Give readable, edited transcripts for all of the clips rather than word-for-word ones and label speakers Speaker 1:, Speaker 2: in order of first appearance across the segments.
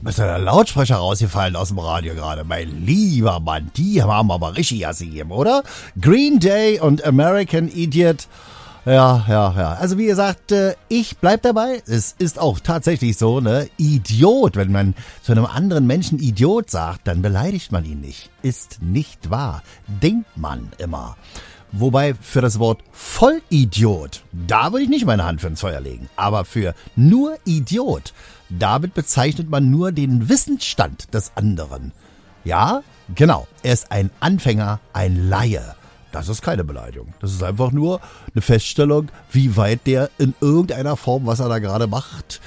Speaker 1: Ist der Lautsprecher rausgefallen aus dem Radio gerade? Mein lieber Mann, die haben aber richtig Jasse gegeben, oder? Green Day und American Idiot. Ja. Also wie gesagt, ich bleib dabei. Es ist auch tatsächlich so, ne? Idiot. Wenn man zu einem anderen Menschen Idiot sagt, dann beleidigt man ihn nicht. Ist nicht wahr. Denkt man immer. Wobei für das Wort Vollidiot, da würde ich nicht meine Hand für ins Feuer legen. Aber für nur Idiot, damit bezeichnet man nur den Wissensstand des anderen. Ja, genau. Er ist ein Anfänger, ein Laie. Das ist keine Beleidigung. Das ist einfach nur eine Feststellung, wie weit der in irgendeiner Form, was er da gerade macht,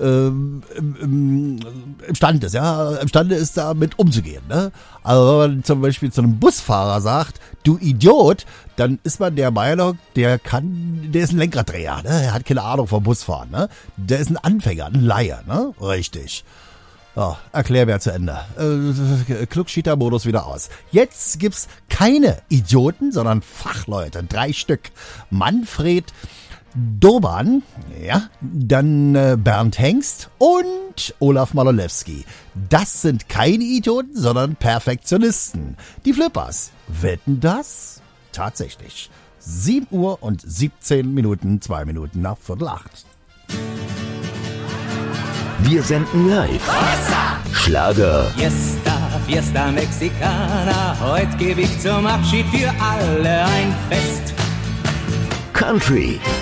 Speaker 1: imstande ist. Ja, imstande ist, damit umzugehen. Ne? Also wenn man zum Beispiel zu einem Busfahrer sagt, du Idiot, dann ist man der Meinung, der ist ein Lenkraddreher. Ne? Er hat keine Ahnung vom Busfahren. Ne? Der ist ein Anfänger, ein Laie. Ne? Richtig. Ja, Erklärbär zu Ende. Klugschieter-Modus wieder aus. Jetzt gibt's keine Idioten, sondern Fachleute. 3 Stück. Manfred Doban, ja, dann Bernd Hengst und Olaf Malolewski. Das sind keine Idioten, sondern Perfektionisten. Die Flippers. Wetten das? Tatsächlich. 7 Uhr und 17 Minuten, 2 Minuten nach 7:45.
Speaker 2: Wir senden live. Schlager,
Speaker 3: Fiesta Mexicana. Heute gebe ich zum Abschied für alle ein Fest.
Speaker 2: Country,